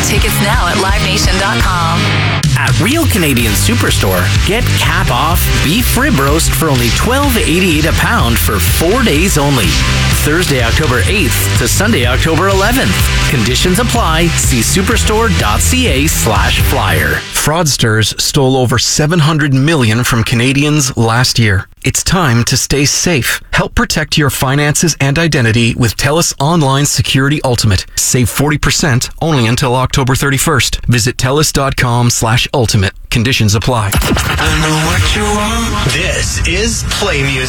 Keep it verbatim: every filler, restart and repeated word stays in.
tickets now at live nation dot com. At Real Canadian Superstore, get cap off beef rib roast for only twelve eighty-eight a pound for four days only. Thursday, October eighth to Sunday, October eleventh. Conditions apply. See superstore.ca slash flyer. Fraudsters stole over seven hundred million dollars from Canadians last year. It's time to stay safe. Help protect your finances and identity with TELUS Online Security Ultimate. Save forty percent only until October thirty-first. Visit telus.com slash ultimate. Conditions apply. I know what you want. This is Play Music.